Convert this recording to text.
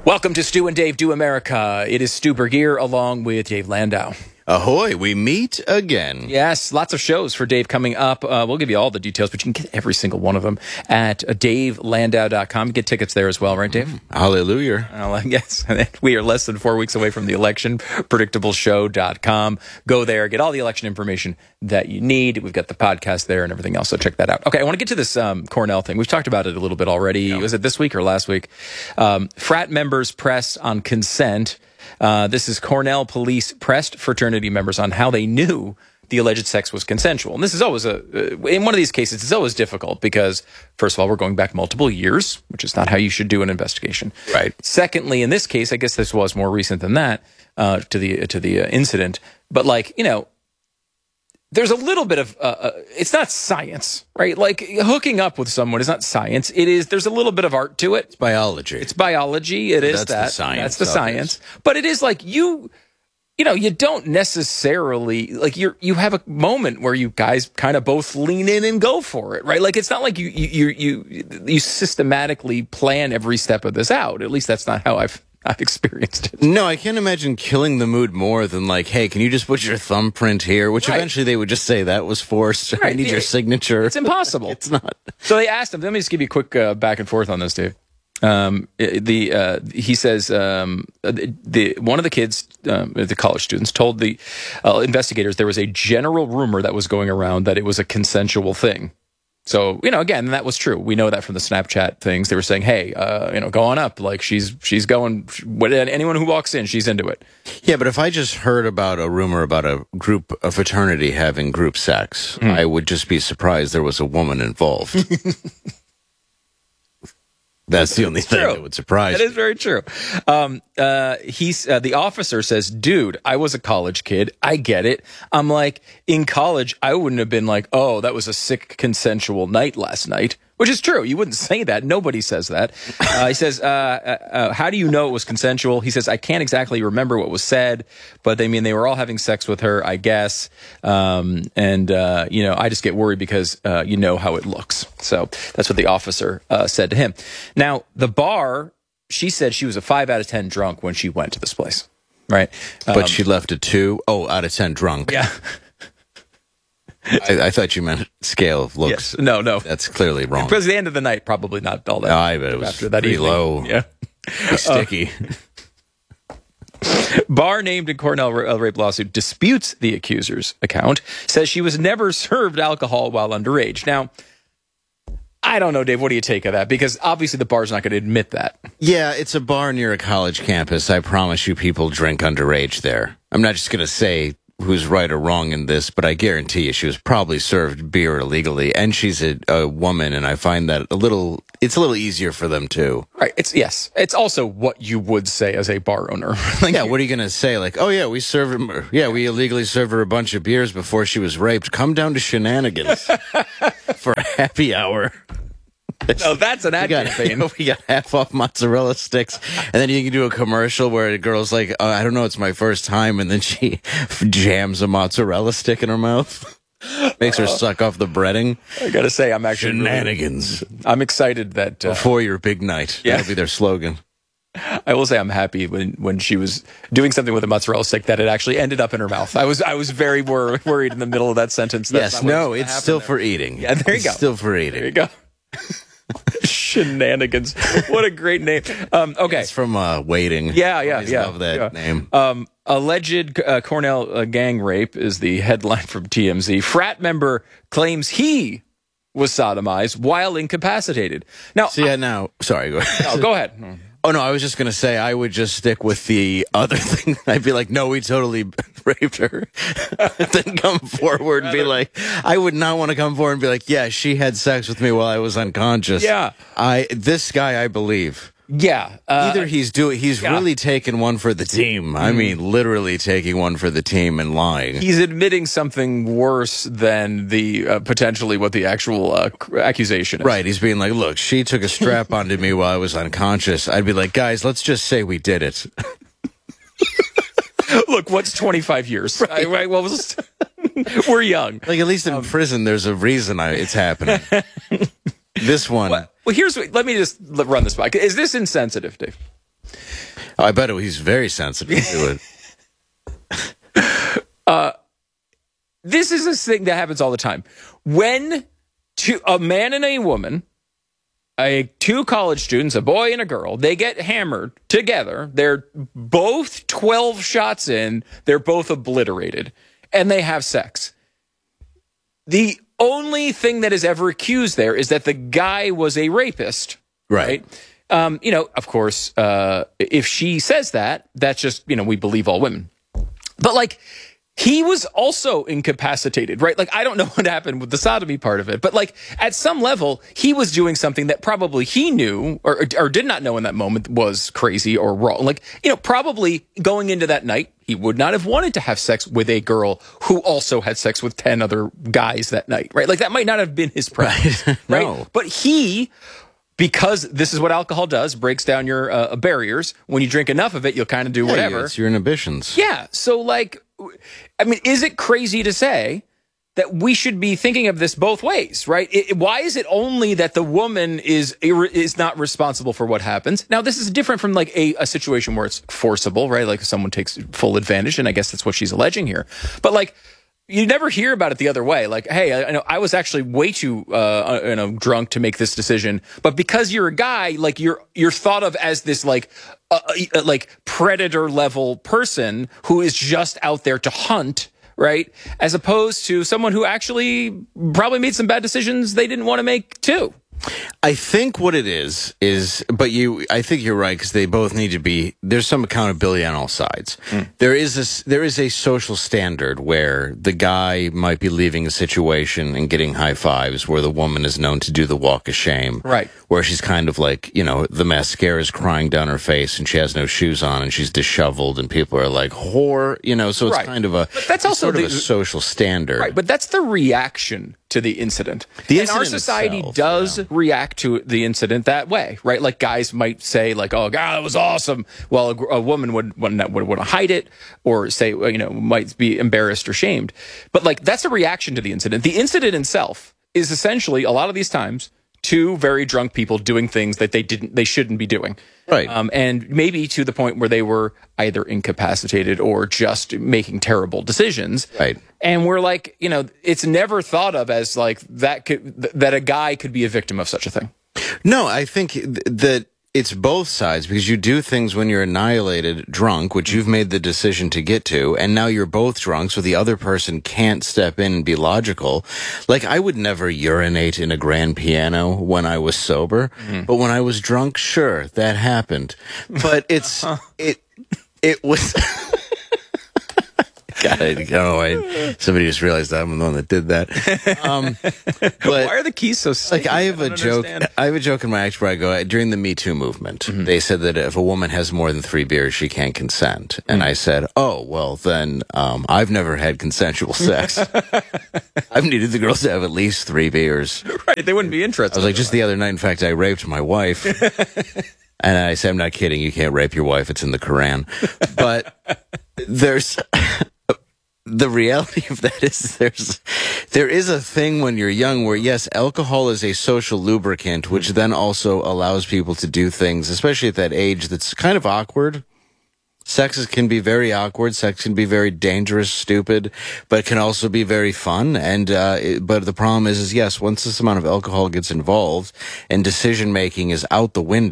Welcome to Stu and Dave Do America. It is Stu Bergier along with Dave Landau. Ahoy, we meet again. Yes, lots of shows for Dave coming up. We'll give you all the details, but you can get every single one of them at davelandau.com. You get tickets there as well, right, Dave? Hallelujah. Yes, we are less than 4 weeks away from the election. Predictableshow.com. Go there, get all the election information that you need. We've got the podcast there and everything else, so check that out. Okay, I want to get to this Cornell thing. We've talked about it a little bit already. Yeah. Was it this week or last week? Frat members press on consent. This is Cornell police pressed fraternity members on how they knew the alleged sex was consensual. And this is always in one of these cases, it's always difficult because, first of all, we're going back multiple years, which is not how you should do an investigation. Right. Secondly, in this case, I guess this was more recent than that, to the incident. But there's a little bit of, it's not science, right? Like hooking up with someone is not science. There's a little bit of art to it. It's biology. It's biology. It is that. The science. That's the science. But it is like you don't necessarily, like you have a moment where you guys kind of both lean in and go for it, right? Like it's not like you systematically plan every step of this out. At least that's not how I've experienced it. No, I can't imagine killing the mood more than like, hey, can you just put your thumbprint here? Which eventually they would just say that was forced. Right. I need your signature. It's impossible. It's not. So they asked him. Let me just give you a quick back and forth on this, Dave. He says one of the kids, the college students, told the investigators there was a general rumor that was going around that it was a consensual thing. So, again, that was true. We know that from the Snapchat things. They were saying, hey, go on up. Like, she's going, anyone who walks in, she's into it. Yeah, but if I just heard about a rumor about a fraternity having group sex, I would just be surprised there was a woman involved. That's the only thing that would surprise me. That is very true. The officer says, dude, I was a college kid. I get it. I'm like, in college, I wouldn't have been like, oh, that was a sick consensual night last night, which is true. You wouldn't say that. Nobody says that. He says, how do you know it was consensual? He says, I can't exactly remember what was said, but they were all having sex with her, I guess. I just get worried because you know how it looks. So that's what the officer said to him. Now, the bar, she said she was a 5 out of 10 drunk when she went to this place, right? But she left a 2 out of 10 drunk. Yeah. I thought you meant scale of looks. Yes. No. That's clearly wrong. Because the end of the night, probably not all that. I bet it was after that pretty evening. low. Yeah. Sticky. Bar named in Cornell rape lawsuit disputes the accuser's account, says she was never served alcohol while underage. Now, I don't know, Dave, what do you take of that? Because obviously the bar's not going to admit that. Yeah, it's a bar near a college campus. I promise you people drink underage there. I'm not just going to say who's right or wrong in this, but I guarantee you she was probably served beer illegally, and she's a woman, and I find that it's a little easier for them too. Right. It's also what you would say as a bar owner. What are you going to say? Like, oh yeah, we illegally served her a bunch of beers before she was raped. Come down to Shenanigans for a happy hour. No, that's an ad campaign. We got half off mozzarella sticks, and then you can do a commercial where a girl's like, I don't know, it's my first time, and then she jams a mozzarella stick in her mouth, makes her suck off the breading. I gotta say, I'm actually Shenanigans. I'm excited that before your big night. Yeah. That'll be their slogan. I will say I'm happy when she was doing something with a mozzarella stick that it actually ended up in her mouth. I was very worried in the middle of that sentence. Yes, no, it's still for eating. Yeah, there you go. It's still for eating. There you go. Shenanigans. What a great name. Okay. It's from Waiting. Yeah. Love that name. Alleged Cornell gang rape is the headline from TMZ. Frat member claims he was sodomized while incapacitated. Now, sorry, go ahead. No, go ahead. Oh, no, I was just going to say I would just stick with the other thing. I'd be like, no, we totally raped her. Then come forward and be like, I would not want to come forward and be like, yeah, she had sex with me while I was unconscious. Yeah. This guy, I believe. Yeah. Either he's really taking one for the team. I mean, literally taking one for the team and lying. He's admitting something worse than the potentially what the actual accusation is. Right. He's being like, look, she took a strap onto me while I was unconscious. I'd be like, guys, let's just say we did it. Look, what's 25 years? Right. Well, we're young. Like, at least in prison, there's a reason it's happening. This one. Well, let me just run this by. Is this insensitive, Dave? I bet he's very sensitive to it. This is a thing that happens all the time. When a man and a woman, two college students, a boy and a girl, they get hammered together. They're both 12 shots in. They're both obliterated. And they have sex. The only thing that is ever accused there is that the guy was a rapist. Right? Of course, if she says that, that's just, we believe all women. But he was also incapacitated, right? I don't know what happened with the sodomy part of it, but at some level, he was doing something that probably he knew or did not know in that moment was crazy or wrong. Probably going into that night, he would not have wanted to have sex with a girl who also had sex with 10 other guys that night, right? That might not have been his preference, right? No. But because this is what alcohol does, breaks down your barriers. When you drink enough of it, you'll kind of do whatever. It's your inhibitions. Yeah. So, is it crazy to say that we should be thinking of this both ways, right? Why is it only that the woman is not responsible for what happens? Now, this is different from a situation where it's forcible, right? If someone takes full advantage, and I guess that's what she's alleging here. But you never hear about it the other way. Hey, I know I was actually way too drunk to make this decision, but because you're a guy, you're thought of as this predator level person who is just out there to hunt, right? As opposed to someone who actually probably made some bad decisions they didn't want to make too. I think what it is, I think you're right, because they both need to be, there's some accountability on all sides. There is a social standard where the guy might be leaving a situation and getting high fives, where the woman is known to do the walk of shame. Right. Where she's kind of the mascara is crying down her face and she has no shoes on and she's disheveled and people are like, whore, so it's right. kind of a, but that's also a social standard. Right, but that's the reaction to the incident. And our society itself, does react to the incident that way, right? Guys might say oh, God, that was awesome. Well, a woman would want to hide it or say, might be embarrassed or shamed. But that's a reaction to the incident. The incident itself is essentially, a lot of these times, two very drunk people doing things that they shouldn't be doing. Right. And maybe to the point where they were either incapacitated or just making terrible decisions. Right. And we're it's never thought of as that a guy could be a victim of such a thing. No, I think that it's both sides, because you do things when you're annihilated drunk, which you've made the decision to get to, and now you're both drunk, so the other person can't step in and be logical. I would never urinate in a grand piano when I was sober, but when I was drunk, sure, that happened. But it was... God, somebody just realized I'm the one that did that. But why are the keys so sticky? I have a joke. I have a joke in my act where I go, during the Me Too movement, they said that if a woman has more than 3 beers, she can't consent. And I said, oh, well, then I've never had consensual sex. I've needed the girls to have at least 3 beers. Right, they wouldn't be interested. I was just the other night, in fact, I raped my wife. And I said, I'm not kidding. You can't rape your wife. It's in the Quran. But there's... The reality of that is there is a thing when you're young where, yes, alcohol is a social lubricant, which then also allows people to do things, especially at that age, that's kind of awkward. Sex can be very awkward. Sex can be very dangerous, stupid, but it can also be very fun. And but the problem is yes, once this amount of alcohol gets involved and decision making is out the window,